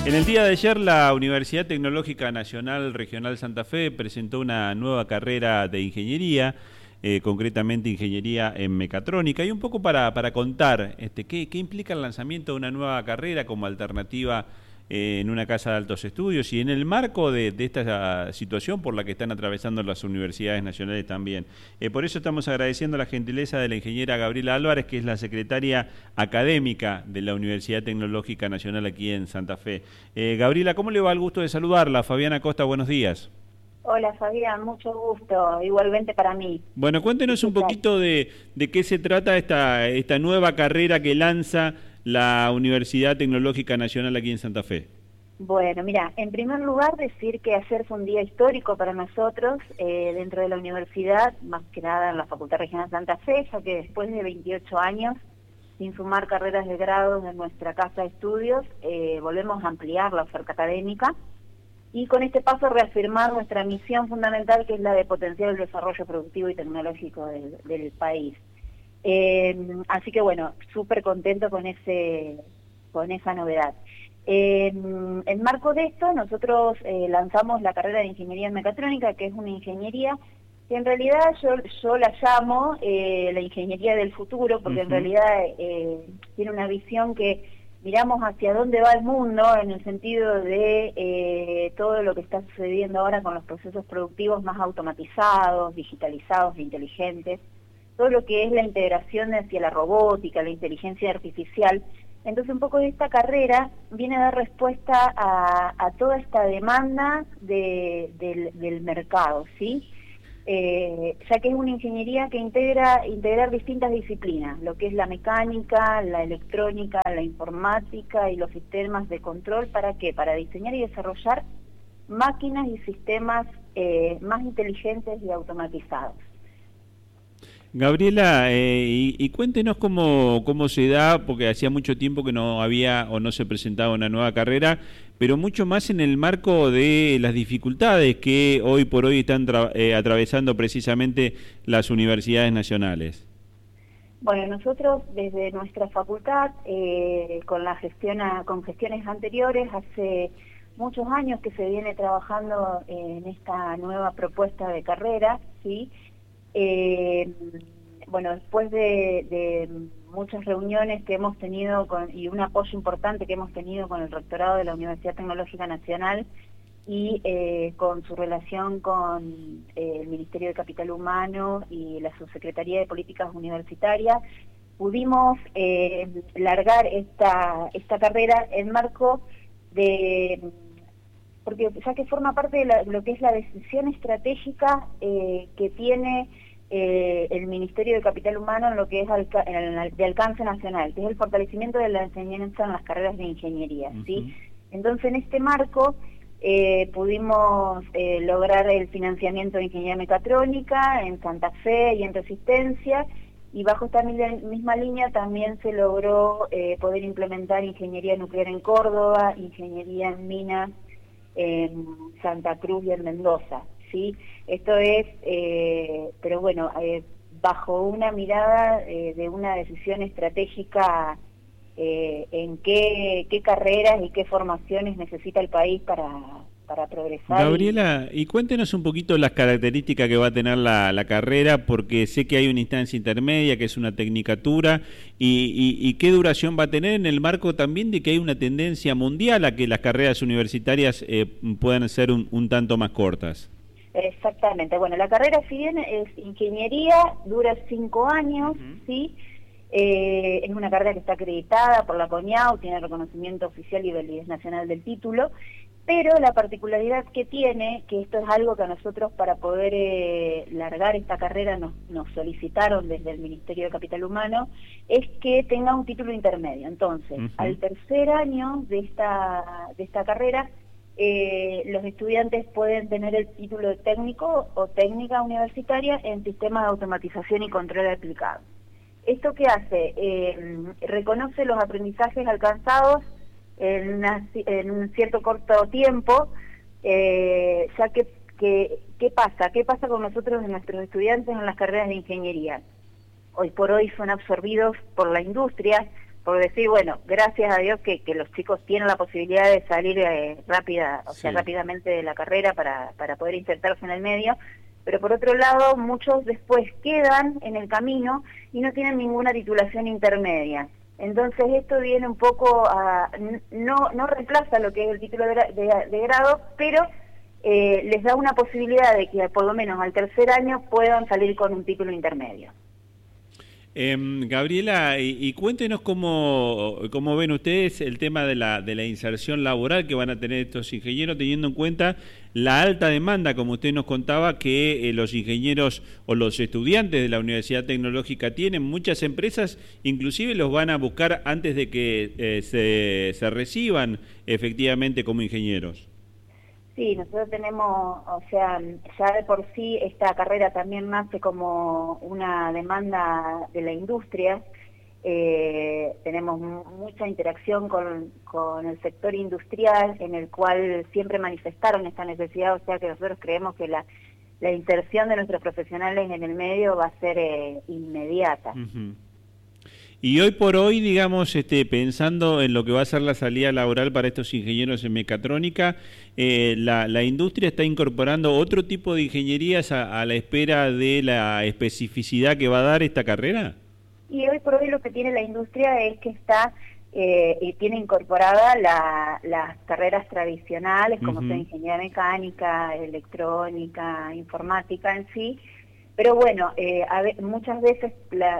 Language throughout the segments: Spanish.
En el día de ayer, la Universidad Tecnológica Nacional Regional Santa Fe presentó una nueva carrera de ingeniería, concretamente ingeniería en mecatrónica, y un poco para contar qué implica el lanzamiento de una nueva carrera como alternativa en una casa de altos estudios y en el marco de esta situación por la que están atravesando las universidades nacionales también. Por eso estamos agradeciendo la gentileza de la ingeniera Gabriela Álvarez, que es la secretaria académica de la Universidad Tecnológica Nacional aquí en Santa Fe. Gabriela, ¿cómo le va? El gusto de saludarla. Fabiana Costa, buenos días. Hola Fabián, mucho gusto, igualmente para mí. Bueno, cuéntenos un poquito de qué se trata esta nueva carrera que lanza la Universidad Tecnológica Nacional aquí en Santa Fe. Bueno, mira, en primer lugar decir que ayer fue un día histórico para nosotros dentro de la universidad, más que nada en la Facultad Regional Santa Fe, ya que después de 28 años, sin sumar carreras de grado en nuestra casa de estudios, volvemos a ampliar la oferta académica y con este paso reafirmar nuestra misión fundamental, que es la de potenciar el desarrollo productivo y tecnológico del país. Así que bueno, súper contento con esa novedad. En marco de esto, nosotros lanzamos la carrera de Ingeniería en Mecatrónica, que es una ingeniería que en realidad yo la llamo la ingeniería del futuro, porque en realidad tiene una visión que miramos hacia dónde va el mundo, en el sentido de todo lo que está sucediendo ahora con los procesos productivos más automatizados, digitalizados e inteligentes, todo lo que es la integración hacia la robótica, la inteligencia artificial. Entonces un poco de esta carrera viene a dar respuesta a toda esta demanda del mercado, ¿sí? Ya que es una ingeniería que integrar distintas disciplinas, lo que es la mecánica, la electrónica, la informática y los sistemas de control. ¿Para qué? Para diseñar y desarrollar máquinas y sistemas más inteligentes y automatizados. Gabriela, y cuéntenos cómo se da, porque hacía mucho tiempo que no había o no se presentaba una nueva carrera, pero mucho más en el marco de las dificultades que hoy por hoy están atravesando precisamente las universidades nacionales. Bueno, nosotros desde nuestra facultad, con gestiones anteriores, hace muchos años que se viene trabajando en esta nueva propuesta de carrera, ¿sí? Bueno, después de muchas reuniones que hemos tenido y un apoyo importante que hemos tenido con el rectorado de la Universidad Tecnológica Nacional y con su relación con el Ministerio de Capital Humano y la Subsecretaría de Políticas Universitarias, pudimos largar esta carrera en marco porque ya que forma parte de lo que es la decisión estratégica que tiene el Ministerio de Capital Humano en lo que es de alcance nacional, que es el fortalecimiento de la enseñanza en las carreras de ingeniería, ¿sí? Entonces, en este marco pudimos lograr el financiamiento de ingeniería mecatrónica en Santa Fe y en Resistencia, y bajo esta misma línea también se logró poder implementar ingeniería nuclear en Córdoba, ingeniería en minas en Santa Cruz y en Mendoza, ¿sí? Esto es, pero bueno, bajo una mirada de una decisión estratégica en qué carreras y qué formaciones necesita el país para progresar. Gabriela, y cuéntenos un poquito las características que va a tener la carrera, porque sé que hay una instancia intermedia, que es una tecnicatura, y qué duración va a tener en el marco también de que hay una tendencia mundial a que las carreras universitarias puedan ser un tanto más cortas. Exactamente. Bueno, la carrera, si bien es ingeniería, dura 5 años, ¿sí? Es una carrera que está acreditada por la CONIAU, tiene reconocimiento oficial y validez nacional del título, pero la particularidad que tiene, que esto es algo que a nosotros para poder largar esta carrera nos solicitaron desde el Ministerio de Capital Humano, es que tenga un título intermedio. Entonces, al tercer año de esta carrera, los estudiantes pueden tener el título de técnico o técnica universitaria en sistemas de automatización y control aplicado. ¿Esto qué hace? Reconoce los aprendizajes alcanzados en un cierto corto tiempo, ya que ¿qué pasa? ¿Qué pasa con nosotros, nuestros estudiantes en las carreras de ingeniería? Hoy por hoy son absorbidos por la industria, por decir, bueno, gracias a Dios que los chicos tienen la posibilidad de salir rápidamente de la carrera para poder insertarse en el medio, pero por otro lado muchos después quedan en el camino y no tienen ninguna titulación intermedia. Entonces esto viene un poco a, no reemplaza lo que es el título de grado, pero les da una posibilidad de que por lo menos al tercer año puedan salir con un título intermedio. Gabriela, y cuéntenos cómo ven ustedes el tema de la inserción laboral que van a tener estos ingenieros, teniendo en cuenta la alta demanda, como usted nos contaba, que los ingenieros o los estudiantes de la Universidad Tecnológica tienen. Muchas empresas inclusive los van a buscar antes de que se reciban efectivamente como ingenieros. Sí, nosotros tenemos, ya de por sí esta carrera también nace como una demanda de la industria. Tenemos mucha interacción con el sector industrial, en el cual siempre manifestaron esta necesidad, o sea que nosotros creemos que la inserción de nuestros profesionales en el medio va a ser inmediata. Uh-huh. Y hoy por hoy, digamos, pensando en lo que va a ser la salida laboral para estos ingenieros en mecatrónica, la industria está incorporando otro tipo de ingenierías a la espera de la especificidad que va a dar esta carrera. Y hoy por hoy lo que tiene la industria es que tiene incorporada las carreras tradicionales, como son ingeniería mecánica, electrónica, informática en sí. Pero bueno, muchas veces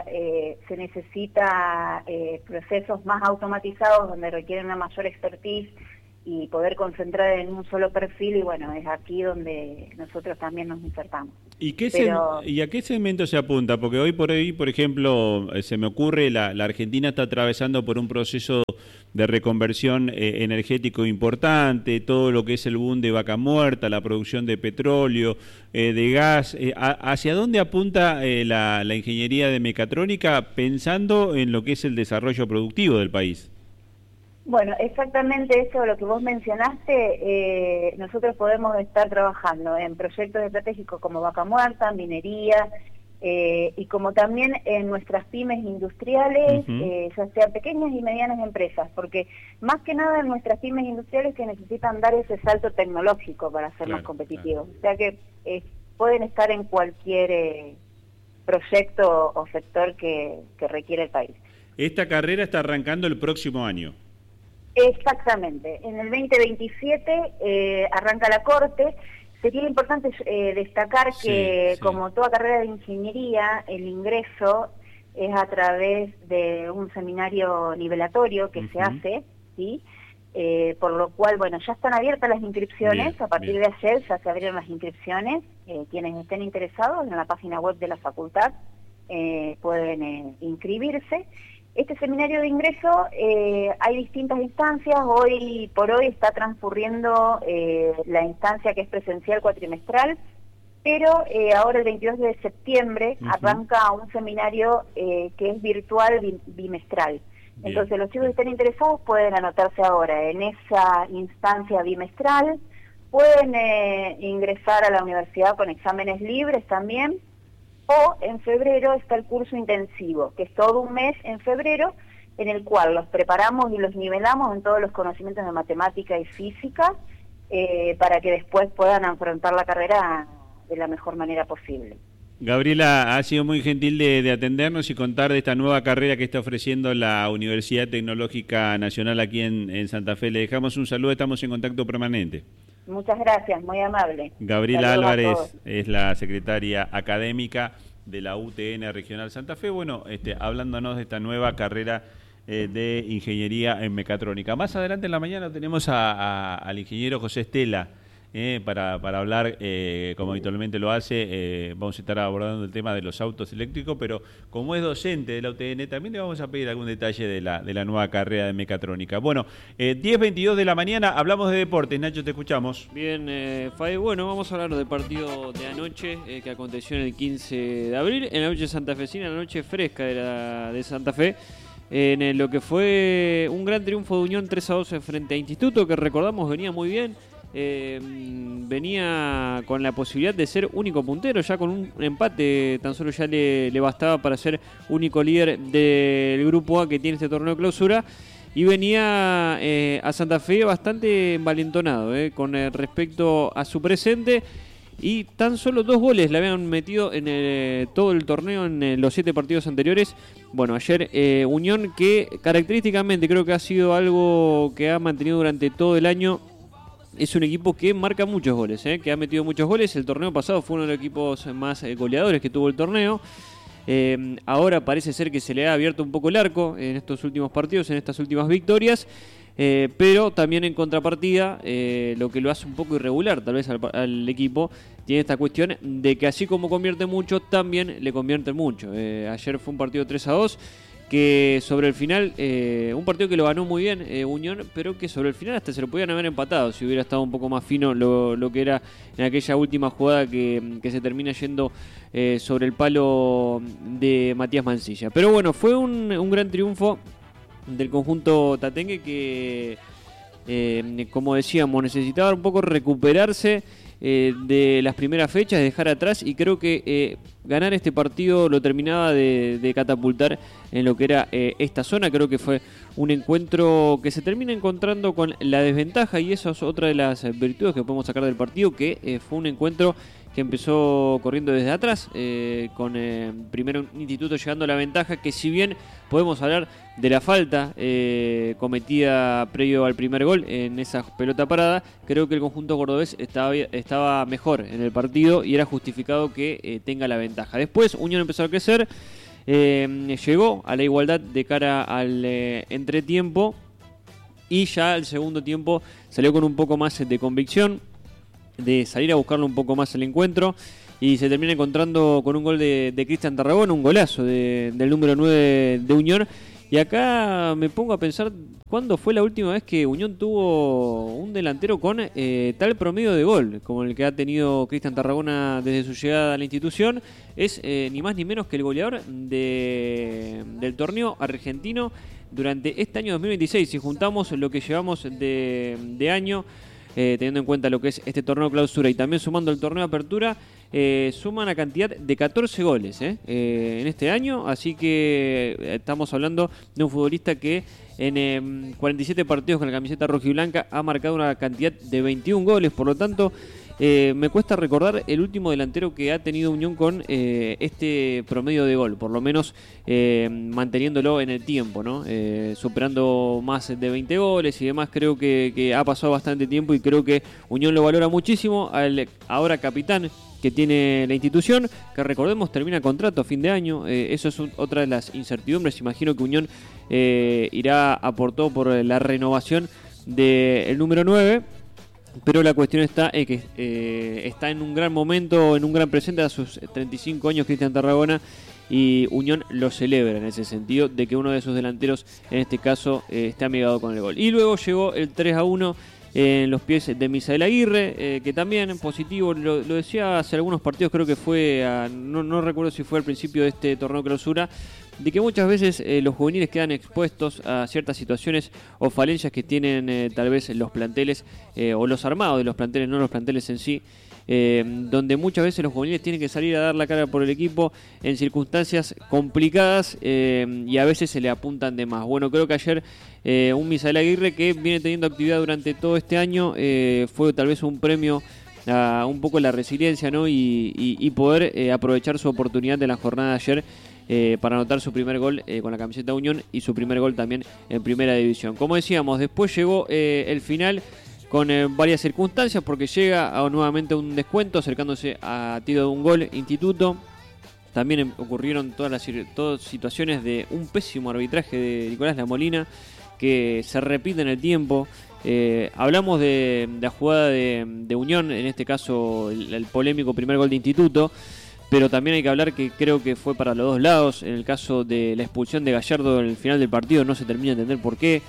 se necesita procesos más automatizados donde requieren una mayor expertise y poder concentrar en un solo perfil, y bueno, es aquí donde nosotros también nos insertamos. ¿Y a qué segmento se apunta? Porque hoy por hoy, por ejemplo, se me ocurre, la Argentina está atravesando por un proceso de reconversión energético importante, todo lo que es el boom de vaca muerta, la producción de petróleo, de gas. ¿Hacia dónde apunta la ingeniería de mecatrónica pensando en lo que es el desarrollo productivo del país? Bueno, exactamente eso, lo que vos mencionaste, nosotros podemos estar trabajando en proyectos estratégicos como vaca muerta, minería, y como también en nuestras pymes industriales, ya sea pequeñas y medianas empresas, porque más que nada en nuestras pymes industriales que necesitan dar ese salto tecnológico para ser más competitivos. O sea que pueden estar en cualquier proyecto o sector que requiere el país. Esta carrera está arrancando el próximo año. Exactamente. En el 2027 arranca la corte. Sería importante destacar que, como toda carrera de ingeniería, el ingreso es a través de un seminario nivelatorio que se hace, ¿sí? Por lo cual, bueno, ya están abiertas las inscripciones. A partir de ayer ya se abrieron las inscripciones. Quienes estén interesados en la página web de la facultad pueden inscribirse. Este seminario de ingreso, hay distintas instancias. Hoy por hoy está transcurriendo la instancia que es presencial cuatrimestral, pero ahora el 22 de septiembre arranca un seminario que es virtual bimestral. Entonces los chicos que estén interesados pueden anotarse ahora en esa instancia bimestral, pueden ingresar a la universidad con exámenes libres también. O en febrero está el curso intensivo, que es todo un mes en febrero, en el cual los preparamos y los nivelamos en todos los conocimientos de matemática y física, para que después puedan afrontar la carrera de la mejor manera posible. Gabriela, ha sido muy gentil de atendernos y contar de esta nueva carrera que está ofreciendo la Universidad Tecnológica Nacional aquí en Santa Fe. Le dejamos un saludo, estamos en contacto permanente. Muchas gracias, muy amable. Gabriela Álvarez es la secretaria académica de la UTN Regional Santa Fe, bueno, hablándonos de esta nueva carrera de ingeniería en mecatrónica. Más adelante en la mañana tenemos al ingeniero José Estela, para hablar, como habitualmente lo hace. Vamos a estar abordando el tema de los autos eléctricos, pero como es docente de la UTN, también le vamos a pedir algún detalle de la nueva carrera de mecatrónica. Bueno, 10:22 de la mañana, hablamos de deportes. Nacho, te escuchamos. Bien, Fabi, bueno, vamos a hablar del partido de anoche que aconteció en el 15 de abril, en la noche santafesina, la noche fresca de Santa Fe, en lo que fue un gran triunfo de Unión 3-2 frente a Instituto, que recordamos venía muy bien. venía con la posibilidad de ser único puntero, ya con un empate tan solo ya le bastaba para ser único líder del grupo A que tiene este torneo de clausura, y venía a Santa Fe bastante envalentonado con respecto a su presente, y tan solo 2 goles le habían metido en todo el torneo en los 7 partidos anteriores. Bueno, ayer Unión, que característicamente creo que ha sido algo que ha mantenido durante todo el año, es un equipo que marca muchos goles, que ha metido muchos goles. El torneo pasado fue uno de los equipos más goleadores que tuvo el torneo. Ahora parece ser que se le ha abierto un poco el arco en estos últimos partidos, en estas últimas victorias, pero también en contrapartida, lo que lo hace un poco irregular tal vez al equipo, tiene esta cuestión de que así como convierte mucho, también le convierte mucho. Ayer fue un partido 3-2, que sobre el final, un partido que lo ganó muy bien Unión, pero que sobre el final hasta se lo podían haber empatado si hubiera estado un poco más fino lo que era en aquella última jugada que se termina yendo sobre el palo de Matías Mancilla. Pero bueno, fue un gran triunfo del conjunto tatengue que, como decíamos, necesitaba un poco recuperarse de las primeras fechas, dejar atrás, y creo que ganar este partido lo terminaba de catapultar en lo que era esta zona. Creo que fue un encuentro que se termina encontrando con la desventaja, y eso es otra de las virtudes que podemos sacar del partido, que fue un encuentro que empezó corriendo desde atrás, con primero un Instituto llegando a la ventaja, que si bien podemos hablar de la falta cometida previo al primer gol en esa pelota parada, creo que el conjunto cordobés estaba mejor en el partido y era justificado que tenga la ventaja. Después Unión empezó a crecer, llegó a la igualdad de cara al entretiempo, y ya al segundo tiempo salió con un poco más de convicción, de salir a buscarlo un poco más el encuentro, y se termina encontrando con un gol de Cristian Tarragona, un golazo del número 9 de Unión. Y acá me pongo a pensar, ¿cuándo fue la última vez que Unión tuvo un delantero con tal promedio de gol como el que ha tenido Cristian Tarragona desde su llegada a la institución? Es ni más ni menos que el goleador del torneo argentino durante este año 2026. Si juntamos lo que llevamos de año, teniendo en cuenta lo que es este torneo clausura y también sumando el torneo apertura, suma una cantidad de 14 goles en este año, así que estamos hablando de un futbolista que en 47 partidos con la camiseta rojiblanca ha marcado una cantidad de 21 goles. Por lo tanto, me cuesta recordar el último delantero que ha tenido Unión con este promedio de gol, por lo menos manteniéndolo en el tiempo, ¿no? Superando más de 20 goles y demás. Creo que ha pasado bastante tiempo, y creo que Unión lo valora muchísimo al ahora capitán que tiene la institución, que recordemos termina contrato a fin de año. Eso es otra de las incertidumbres. Imagino que Unión irá a por todo por la renovación del número 9. Pero la cuestión está en que está en un gran momento, en un gran presente a sus 35 años Cristian Tarragona, y Unión lo celebra en ese sentido de que uno de sus delanteros, en este caso, esté amigado con el gol. Y luego llegó el 3-1 en los pies de Misael Aguirre, que también positivo, lo decía hace algunos partidos, creo que fue, no recuerdo si fue al principio de este torneo clausura, de que muchas veces los juveniles quedan expuestos a ciertas situaciones o falencias que tienen tal vez los planteles o los armados de los planteles, no los planteles en sí, donde muchas veces los juveniles tienen que salir a dar la cara por el equipo en circunstancias complicadas, y a veces se le apuntan de más. Bueno, creo que ayer un Misael Aguirre, que viene teniendo actividad durante todo este año, fue tal vez un premio a un poco la resiliencia, ¿no? y poder aprovechar su oportunidad de la jornada de ayer, para anotar su primer gol con la camiseta de Unión, y su primer gol también en primera división. Como decíamos, después llegó el final con varias circunstancias, porque llega nuevamente un descuento acercándose a tiro de un gol Instituto. También ocurrieron todas situaciones de un pésimo arbitraje de Nicolás Lamolina, que se repite en el tiempo. Hablamos de la jugada de Unión, en este caso el polémico primer gol de Instituto, pero también hay que hablar que creo que fue para los dos lados. En el caso de la expulsión de Gallardo en el final del partido, no se termina de entender por qué.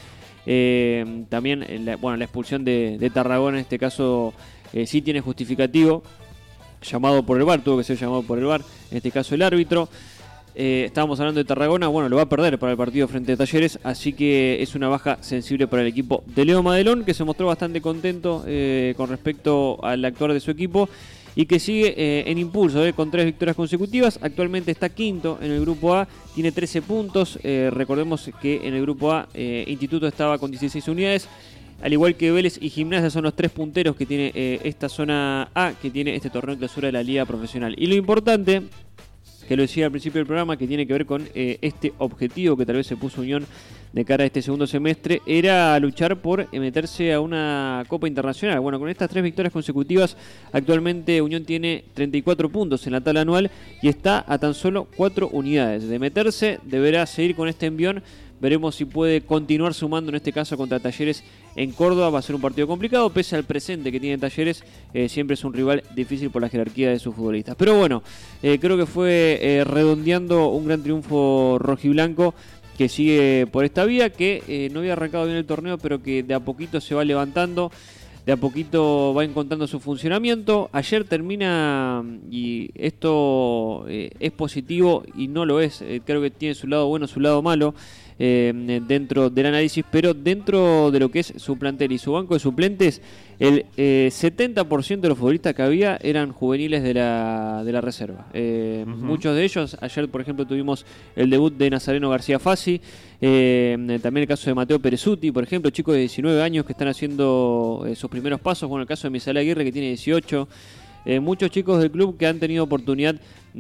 También la expulsión de Tarragona, en este caso, sí tiene justificativo, llamado por el VAR, tuvo que ser llamado por el VAR, en este caso el árbitro. Estábamos hablando de Tarragona, bueno, lo va a perder para el partido frente a Talleres, así que es una baja sensible para el equipo de Leo Madelón, que se mostró bastante contento con respecto al actuar de su equipo y que sigue en impulso con 3 victorias consecutivas. Actualmente está quinto en el grupo A, tiene 13 puntos. Recordemos que en el grupo A Instituto estaba con 16 unidades. Al igual que Vélez y Gimnasia son los 3 punteros que tiene esta zona A, que tiene este torneo de clausura de la Liga Profesional. Y lo importante, que lo decía al principio del programa, que tiene que ver con este objetivo que tal vez se puso Unión de cara a este segundo semestre, era luchar por meterse a una Copa Internacional. Bueno, con estas 3 victorias consecutivas, actualmente Unión tiene 34 puntos en la tabla anual y está a tan solo 4 unidades. De meterse, deberá seguir con este envión. Veremos si puede continuar sumando, en este caso contra Talleres en Córdoba. Va a ser un partido complicado, pese al presente que tiene Talleres. Siempre es un rival difícil por la jerarquía de sus futbolistas. Pero bueno, creo que fue redondeando un gran triunfo rojiblanco, que sigue por esta vía, que no había arrancado bien el torneo, pero que de a poquito se va levantando, de a poquito va encontrando su funcionamiento. Ayer termina, y esto es positivo y no lo es, creo que tiene su lado bueno, su lado malo, dentro del análisis, pero dentro de lo que es su plantel y su banco de suplentes, el 70% de los futbolistas que había eran juveniles de la reserva. Muchos de ellos, ayer por ejemplo tuvimos el debut de Nazareno García Fassi, también el caso de Mateo Perezuti, por ejemplo, chicos de 19 años que están haciendo sus primeros pasos. Bueno, el caso de Misael Aguirre, que tiene 18. Muchos chicos del club que han tenido oportunidad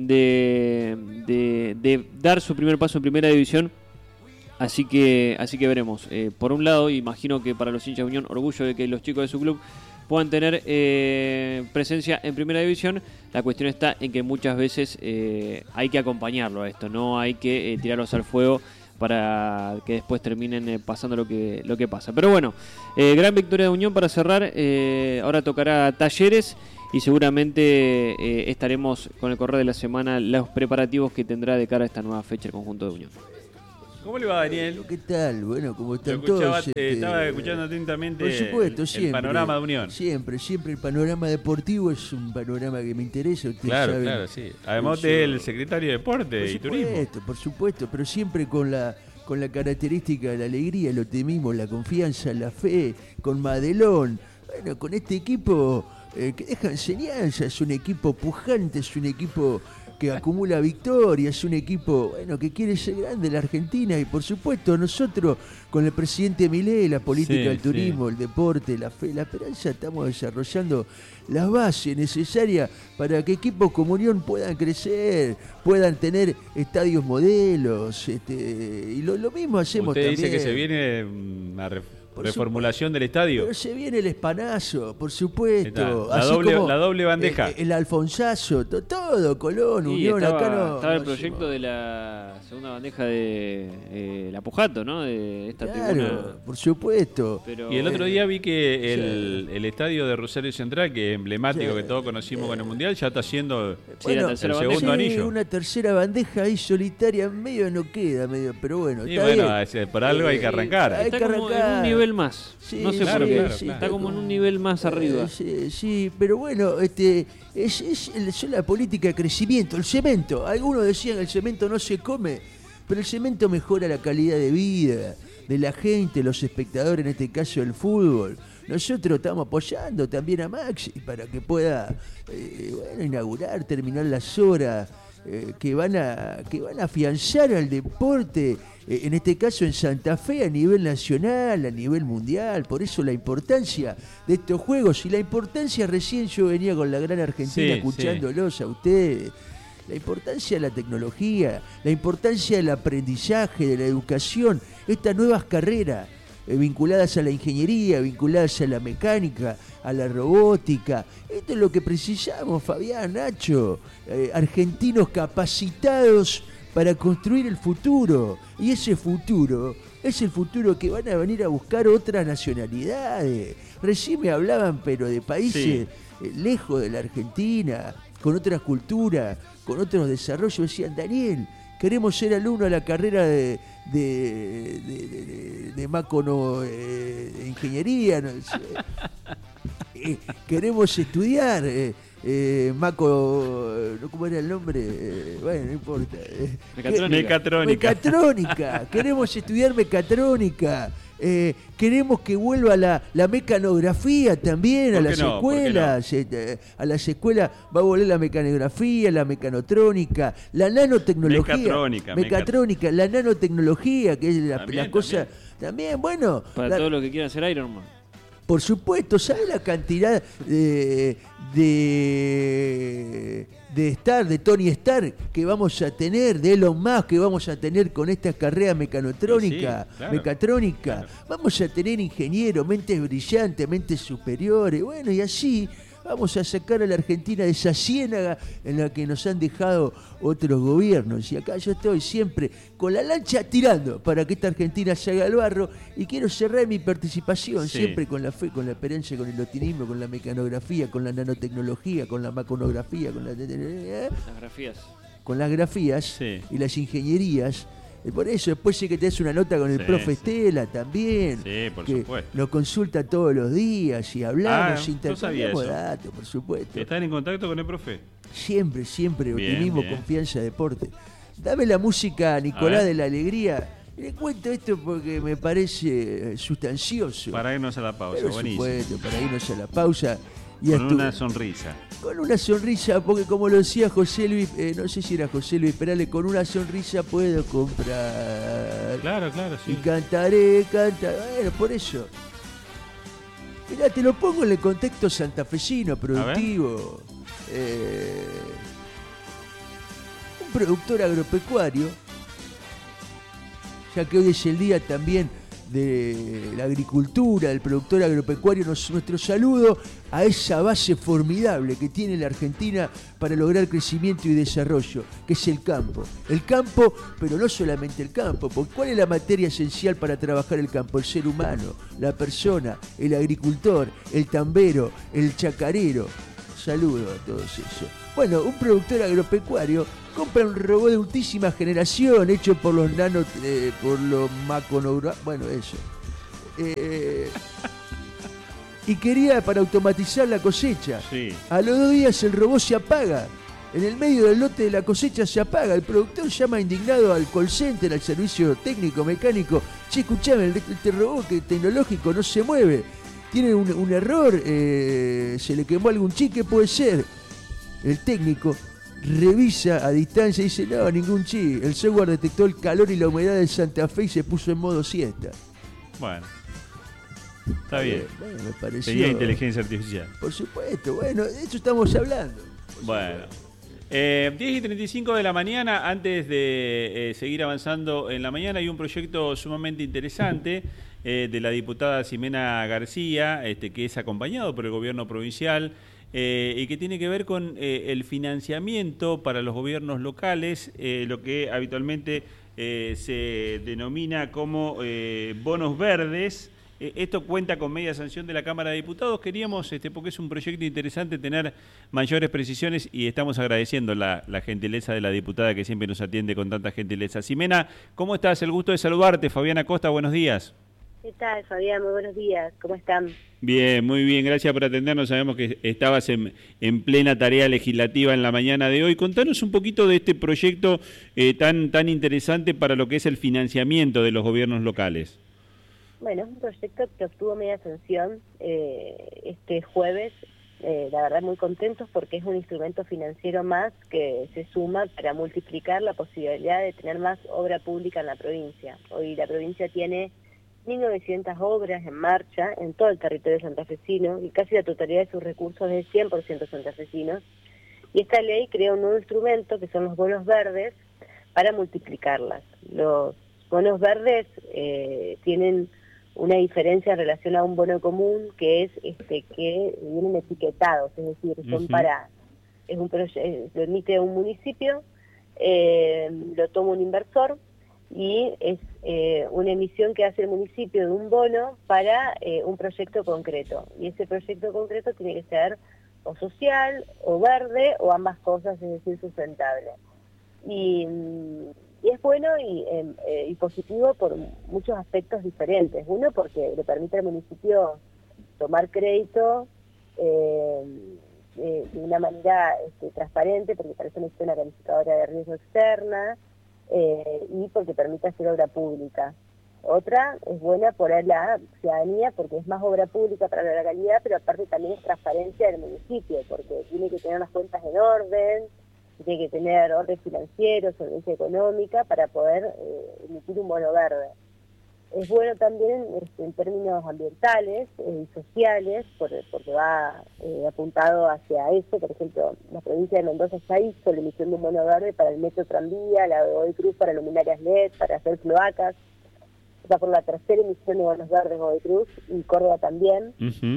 de dar su primer paso en primera división. Así que veremos. Por un lado, imagino que para los hinchas de Unión, orgullo de que los chicos de su club puedan tener presencia en primera división. La cuestión está en que muchas veces hay que acompañarlo a esto, no hay que tirarlos al fuego para que después terminen pasando lo que pasa. Pero bueno, gran victoria de Unión para cerrar. Ahora tocará Talleres y seguramente estaremos con el correr de la semana los preparativos que tendrá de cara a esta nueva fecha el conjunto de Unión. ¿Cómo le va, Daniel? ¿Qué tal? Bueno, ¿cómo están todos? todos? Estaba escuchando atentamente, por supuesto, siempre, el panorama de Unión. Siempre el panorama deportivo es un panorama que me interesa. Claro, saben, sí. Además del secretario de Deporte y Turismo. Por supuesto, pero siempre con la característica de la alegría, el optimismo, la confianza, la fe, con Madelón. Bueno, con este equipo que deja enseñanza, es un equipo pujante, es un equipo que acumula victorias, es un equipo que quiere ser grande en la Argentina, y por supuesto nosotros con el presidente Milei, la política del turismo, el deporte, la fe, la esperanza, estamos desarrollando las bases necesarias para que equipos como Unión puedan crecer, puedan tener estadios modelos, y lo mismo hacemos Usted también. Dice que se viene una reformulación del estadio. Pero se viene el espanazo, por supuesto. La doble bandeja. El alfonsazo, todo, Colón, sí, Unión, estaba el proyecto de la segunda bandeja de la Pujato, ¿no? De esta tribuna. Por supuesto. Pero, y el otro día vi que el estadio de Rosario Central, que es emblemático, que todos conocimos con el Mundial, ya está haciendo el segundo anillo. Una tercera bandeja ahí solitaria, medio no queda, pero bueno. Y bueno, por algo hay que arrancar. Está como en un nivel más. No sé por qué. Está como en un nivel más arriba. Sí, pero bueno, es la política de crecimiento. El cemento, algunos decían el cemento no se come, pero el cemento mejora la calidad de vida de la gente, los espectadores, en este caso el fútbol. Nosotros estamos apoyando también a Maxi para que pueda inaugurar, terminar las obras que van a afianzar al deporte, en este caso en Santa Fe, a nivel nacional, a nivel mundial. Por eso la importancia de estos juegos, y la importancia, recién yo venía con la Gran Argentina escuchándolos a ustedes, la importancia de la tecnología, la importancia del aprendizaje, de la educación, estas nuevas carreras vinculadas a la ingeniería, vinculadas a la mecánica, a la robótica. Esto es lo que precisamos, Fabián, Nacho, argentinos capacitados para construir el futuro. Y ese futuro es el futuro que van a venir a buscar otras nacionalidades. Recién me hablaban, pero de países lejos de la Argentina, con otras culturas, con otros desarrollos. Decían, Daniel, queremos ser alumnos de la carrera de Mácono, de ingeniería, ¿no? Queremos estudiar ¿cómo era el nombre? Bueno, no importa. Mecatrónica. Queremos estudiar mecatrónica. Queremos que vuelva la mecanografía también a las escuelas. A las escuelas va a volver la mecanografía, la mecanotrónica, la nanotecnología. Mecatrónica, la nanotecnología, que es la cosa. También, bueno. Para todo lo que quieran hacer Iron Man. Por supuesto, ¿sabes la cantidad de Tony Stark que vamos a tener, de Elon Musk que vamos a tener con esta carrera mecanotrónica, mecatrónica? Claro. Vamos a tener ingenieros, mentes brillantes, mentes superiores, bueno, y así vamos a sacar a la Argentina de esa ciénaga en la que nos han dejado otros gobiernos. Y acá yo estoy siempre con la lancha tirando para que esta Argentina se haga el barro. Y quiero cerrar mi participación siempre con la fe, con la experiencia, con el optimismo, con la mecanografía, con la nanotecnología, con la maconografía, con las grafías. Con las grafías y las ingenierías. Por eso, después sé que te das una nota con el profe Estela también. Sí, por que supuesto. Nos consulta todos los días y hablamos, intercambiamos datos, por supuesto. ¿Están en contacto con el profe? Siempre, optimismo, confianza, deporte. Dame la música, Nicolás de la Alegría. Le cuento esto porque me parece sustancioso. Para irnos a la pausa, por buenísimo. Supuesto, para irnos a la pausa. Con una sonrisa. Con una sonrisa, porque como lo decía José Luis, no sé si era José Luis Perales, con una sonrisa puedo comprar. Claro, sí. Y cantaré. Bueno, por eso. Mirá, te lo pongo en el contexto santafesino, productivo. Un productor agropecuario, ya que hoy es el día también de la agricultura, del productor agropecuario, nuestro saludo a esa base formidable que tiene la Argentina para lograr crecimiento y desarrollo, que es el campo. El campo, pero no solamente el campo, porque ¿cuál es la materia esencial para trabajar el campo? El ser humano, la persona, el agricultor, el tambero, el chacarero. Saludo a todos esos. Bueno, un productor agropecuario compra un robot de ultísima generación hecho por los por los bueno, eso. Y quería para automatizar la cosecha. Sí. A los 2 días el robot se apaga. En el medio del lote de la cosecha se apaga. El productor llama indignado al call center, al servicio técnico, mecánico. Che, escuchame, este robot tecnológico no se mueve. Tiene un error, se le quemó algún chip, ¿qué puede ser? El técnico revisa a distancia y dice, no, ningún chip. El software detectó el calor y la humedad de Santa Fe y se puso en modo siesta. Bueno, está bien. Bueno, me pareció... Tenía inteligencia artificial. Por supuesto, bueno, de eso estamos hablando. Bueno. 10:35 de la mañana, antes de seguir avanzando en la mañana, hay un proyecto sumamente interesante de la diputada Ximena García, que es acompañado por el gobierno provincial y que tiene que ver con el financiamiento para los gobiernos locales, lo que habitualmente se denomina como bonos verdes. Esto cuenta con media sanción de la Cámara de Diputados. Queríamos, porque es un proyecto interesante, tener mayores precisiones y estamos agradeciendo la gentileza de la diputada que siempre nos atiende con tanta gentileza. Ximena, ¿cómo estás? El gusto de saludarte. Fabiana Costa, buenos días. ¿Qué tal, Fabián? Muy buenos días. ¿Cómo están? Bien, muy bien. Gracias por atendernos. Sabemos que estabas en plena tarea legislativa en la mañana de hoy. Contanos un poquito de este proyecto tan interesante para lo que es el financiamiento de los gobiernos locales. Bueno, es un proyecto que obtuvo media sanción este jueves. La verdad muy contentos porque es un instrumento financiero más que se suma para multiplicar la posibilidad de tener más obra pública en la provincia. Hoy la provincia tiene 1.900 obras en marcha en todo el territorio santafesino y casi la totalidad de sus recursos es 100% santafesinos. Y esta ley crea un nuevo instrumento que son los bonos verdes para multiplicarlas. Los bonos verdes tienen una diferencia en relación a un bono común, que es que vienen etiquetados, es decir, son es un proyecto, lo emite un municipio, lo toma un inversor y es una emisión que hace el municipio de un bono para un proyecto concreto. Y ese proyecto concreto tiene que ser o social, o verde, o ambas cosas, es decir, sustentable. Y es bueno y positivo por muchos aspectos diferentes. Uno, porque le permite al municipio tomar crédito de una manera transparente, porque para eso necesita una calificadora de riesgo externa, y porque permite hacer obra pública. Otra es buena por la ciudadanía porque es más obra pública para la calidad, pero aparte también es transparencia del municipio, porque tiene que tener las cuentas en orden, tiene que tener orden financiero, solvencia económica para poder emitir un bono verde. Es bueno también en términos ambientales y sociales, porque va apuntado hacia eso. Por ejemplo, la provincia de Mendoza ya hizo la emisión de un bono verde para el metro tranvía, la de Godoy Cruz para luminarias LED, para hacer cloacas. O sea, por la tercera emisión de bonos verdes Godoy Cruz, y Córdoba también.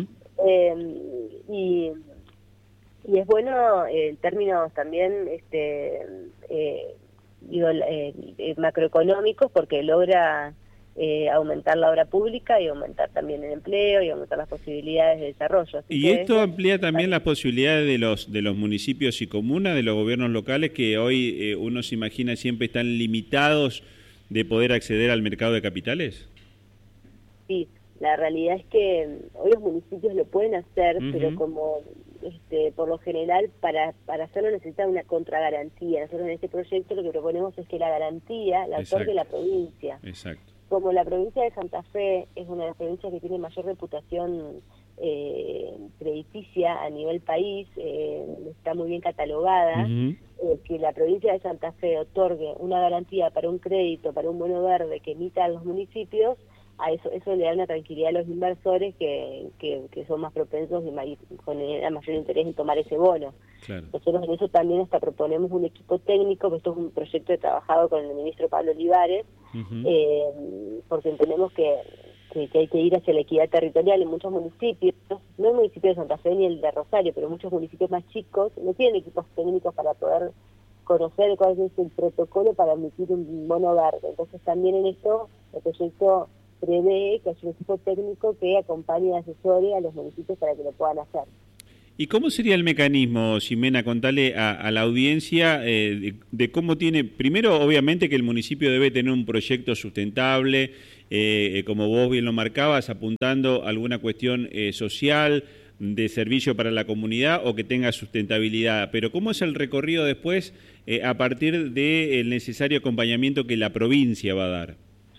Y es bueno en términos también macroeconómicos, porque logra aumentar la obra pública y aumentar también el empleo y aumentar las posibilidades de desarrollo. Así y esto amplía también las posibilidades de los municipios y comunas, de los gobiernos locales, que hoy uno se imagina siempre están limitados de poder acceder al mercado de capitales. Sí, la realidad es que hoy los municipios lo pueden hacer, pero como por lo general para hacerlo necesitan una contragarantía. Nosotros en este proyecto lo que proponemos es que la garantía la otorgue la provincia. Exacto. Como la provincia de Santa Fe es una de las provincias que tiene mayor reputación crediticia a nivel país, está muy bien catalogada, que la provincia de Santa Fe otorgue una garantía para un crédito, para un bono verde que emitan los municipios, a eso le da una tranquilidad a los inversores que son más propensos y con el mayor interés en tomar ese bono. Claro. Nosotros en eso también hasta proponemos un equipo técnico, que esto es un proyecto que he trabajado con el ministro Pablo Olivares, porque entendemos que hay que ir hacia la equidad territorial en muchos municipios, no el municipio de Santa Fe ni el de Rosario, pero muchos municipios más chicos no tienen equipos técnicos para poder conocer cuál es el protocolo para emitir un bono verde. Entonces también en esto el proyecto prevé que haya un equipo técnico que acompañe y asesore a los municipios para que lo puedan hacer. ¿Y cómo sería el mecanismo, Ximena? Contale a la audiencia de cómo tiene... Primero, obviamente que el municipio debe tener un proyecto sustentable, como vos bien lo marcabas, apuntando a alguna cuestión social, de servicio para la comunidad o que tenga sustentabilidad. Pero ¿cómo es el recorrido después a partir del necesario acompañamiento que la provincia va a dar?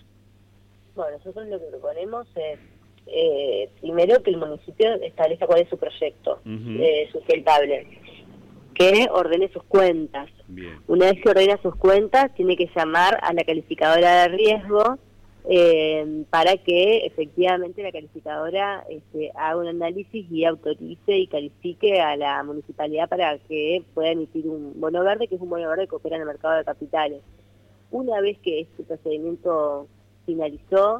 Bueno, nosotros lo que proponemos es primero que el municipio establezca cuál es su proyecto sustentable, que ordene sus cuentas. Bien. Una vez que ordena sus cuentas, tiene que llamar a la calificadora de riesgo para que efectivamente la calificadora haga un análisis y autorice y califique a la municipalidad para que pueda emitir un bono verde, que es un bono verde que opera en el mercado de capitales. Una vez que este procedimiento finalizó,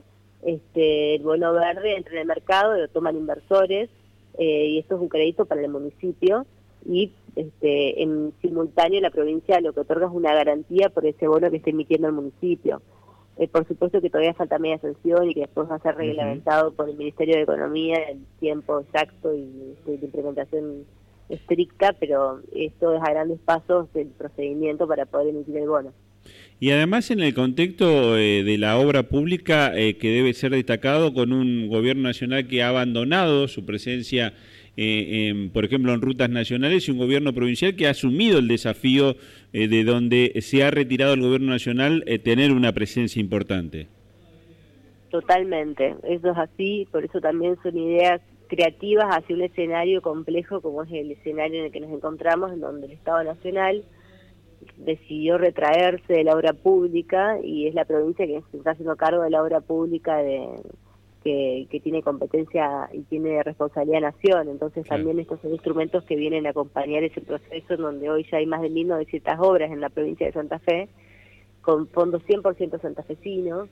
el bono verde entra en el mercado, lo toman inversores, y esto es un crédito para el municipio, y en simultáneo la provincia lo que otorga es una garantía por ese bono que está emitiendo el municipio. Por supuesto que todavía falta media sanción y que después va a ser reglamentado por el Ministerio de Economía el tiempo exacto y de implementación estricta, pero esto es a grandes pasos del procedimiento para poder emitir el bono. Y además en el contexto de la obra pública que debe ser destacado, con un gobierno nacional que ha abandonado su presencia, por ejemplo, en rutas nacionales, y un gobierno provincial que ha asumido el desafío de donde se ha retirado el gobierno nacional tener una presencia importante. Totalmente, eso es así, por eso también son ideas creativas hacia un escenario complejo como es el escenario en el que nos encontramos, en donde el Estado Nacional decidió retraerse de la obra pública y es la provincia que se está haciendo cargo de la obra pública que tiene competencia y tiene responsabilidad nación. Entonces también estos son instrumentos que vienen a acompañar ese proceso en donde hoy ya hay más de 1.900 obras en la provincia de Santa Fe con fondos 100% santafesinos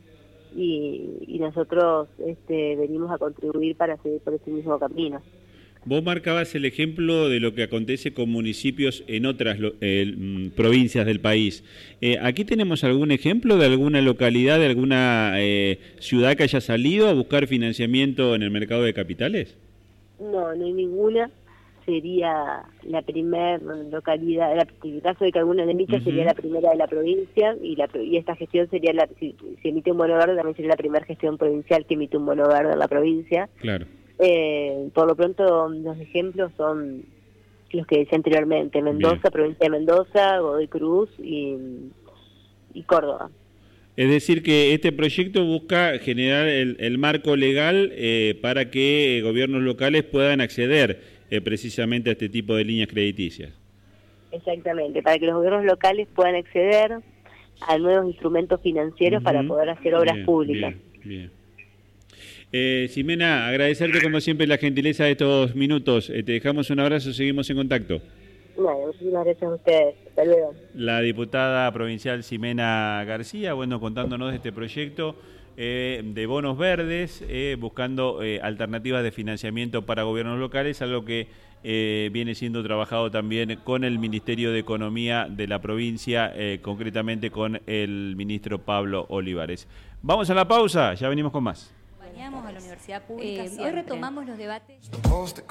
y nosotros venimos a contribuir para seguir por ese mismo camino. Vos marcabas el ejemplo de lo que acontece con municipios en otras provincias del país. ¿Aquí tenemos algún ejemplo de alguna localidad, de alguna ciudad que haya salido a buscar financiamiento en el mercado de capitales? No hay ninguna. Sería la primera localidad, en el caso de que alguna de Micha sería la primera de la provincia y esta gestión sería, si emite un bono verde, también sería la primera gestión provincial que emite un bono verde en la provincia. Claro. Por lo pronto los ejemplos son los que decía anteriormente, Mendoza, Bien. provincia de Mendoza, Godoy Cruz y Córdoba. Es decir, que este proyecto busca generar el marco legal para que gobiernos locales puedan acceder precisamente a este tipo de líneas crediticias. Exactamente, para que los gobiernos locales puedan acceder a nuevos instrumentos financieros para poder hacer obras Bien, públicas. Bien. Ximena, agradecerte como siempre la gentileza de estos minutos. Te dejamos un abrazo, seguimos en contacto. Bueno, muchísimas gracias a ustedes. Hasta luego. La diputada provincial Ximena García, contándonos de este proyecto de bonos verdes, buscando alternativas de financiamiento para gobiernos locales, algo que viene siendo trabajado también con el Ministerio de Economía de la provincia, concretamente con el ministro Pablo Olivares. Vamos a la pausa, ya venimos con más. Acompañamos a la Universidad Pública. Hoy retomamos los debates.